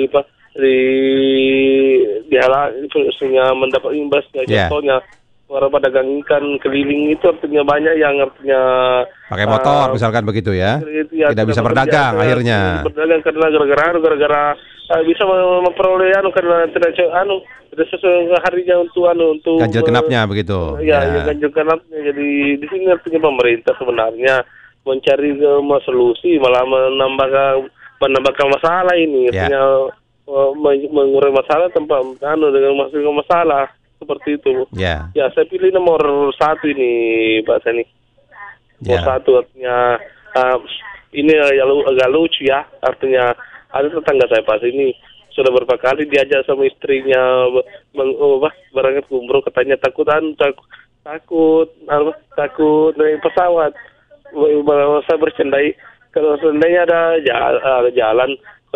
Pak, sehingga mendapat imbasnya. Contohnya para pedagang ikan keliling itu artinya banyak yang artinya pakai motor misalkan begitu ya, tidak bisa berdagang akhirnya. Berdagang karena gara-gara bisa memperoleh karena tidak sesuai harinya untuk ganjil genapnya begitu. Ya, ganjil genapnya. Jadi di sini artinya pemerintah sebenarnya mencari solusi malah menambahkan masalah ini. Artinya mengurai masalah dengan menghasilkan masalah seperti itu. Ya, saya pilih nomor 1 ini, Pak Sani. Nomor 1 artinya ini agak lucu ya. Artinya ada tetangga saya pas ini sudah beberapa kali diajak sama istrinya berangkat umroh, katanya takut naik pesawat. Saya bercandai kalau seandainya ada jalan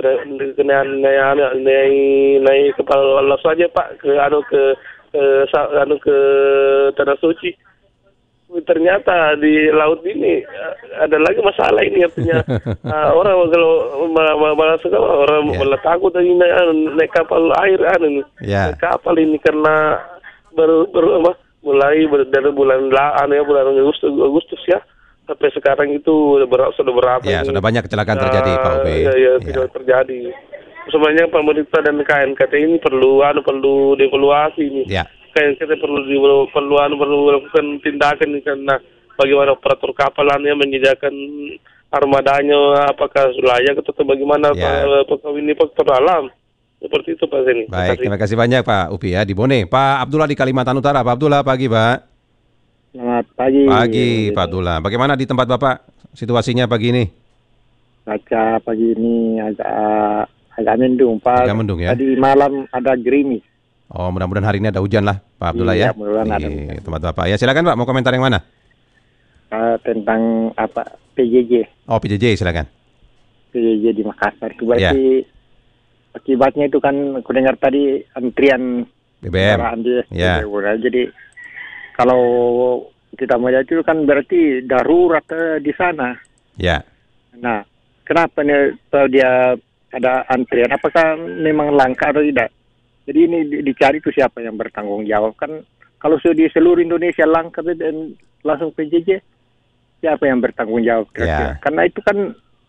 naik kepala Allah saja Pak ke Tanah Suci. Ternyata di laut ini ada lagi masalah ini, artinya orang kalau malah takut naik kapal air naik kapal ini karena mulai dari bulan Agustus ya sampai sekarang itu sudah berapa sudah banyak kecelakaan terjadi Pak Ubi. Terjadi. Sebenarnya pemerintah dan KNKT ini perlu dievaluasi ini. KNKT perlu melakukan tindakan karena bagaimana operator kapalannya menyediakan armadanya, apakah layak atau bagaimana ini faktor alam. Seperti itu Pak Zeni. Baik, terima kasih banyak Pak Upi ya di Bone. Pak Abdullah di Kalimantan Utara. Pak Abdullah, pagi Pak. Selamat pagi. Pagi Pak Abdullah. Bagaimana di tempat Bapak situasinya pagi ini? Cuaca pagi ini agak mendung Pak. Agak mendung ya. Tadi malam ada gerimis. Oh, mudah-mudahan hari ini ada hujan lah Pak Abdullah ya. Mudah-mudahan ada hujan. Tempat Bapak. Ya silakan Pak, mau komentar yang mana? Tentang PJJ. Oh, PJJ silakan. PJJ di Makassar. Itu berarti akibatnya itu kan aku dengar tadi antrian BBM. Jadi kalau kita melihat itu kan berarti darurat di sana. Ya. Nah, kenapa nih kalau dia ada antrian? Apakah memang langka atau tidak? Jadi ini dicari itu siapa yang bertanggung jawab kan? Kalau di seluruh Indonesia langka dan langsung PJJ, siapa yang bertanggung jawab? Karena itu kan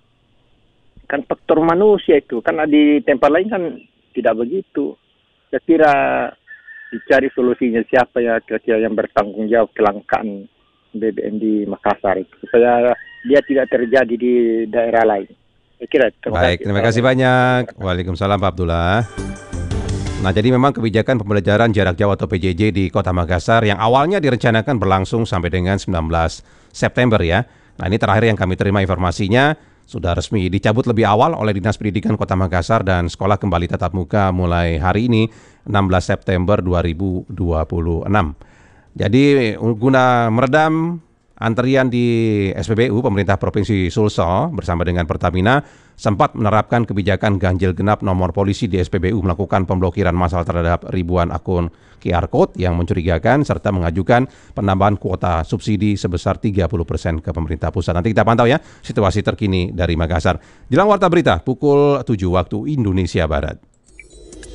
faktor manusia itu. Karena di tempat lain kan tidak begitu. Saya kira dicari solusinya siapa ya kira-kira yang bertanggung jawab kelangkaan BBM di Makassar itu supaya dia tidak terjadi di daerah lain. Saya kira. Baik, terima kasih banyak. Waalaikumsalam Pak Abdullah. Nah, jadi memang kebijakan pembelajaran jarak jauh atau PJJ di Kota Makassar yang awalnya direncanakan berlangsung sampai dengan 19 September ya. Nah, ini terakhir yang kami terima informasinya sudah resmi dicabut lebih awal oleh Dinas Pendidikan Kota Makassar dan sekolah kembali tatap muka mulai hari ini 16 September 2026. Jadi guna meredam antrian di SPBU, pemerintah Provinsi Sulsel bersama dengan Pertamina sempat menerapkan kebijakan ganjil genap nomor polisi di SPBU, melakukan pemblokiran massal terhadap ribuan akun QR Code yang mencurigakan serta mengajukan penambahan kuota subsidi sebesar 30% ke pemerintah pusat. Nanti kita pantau ya situasi terkini dari Makassar. Jelang Warta Berita pukul 7 waktu Indonesia Barat.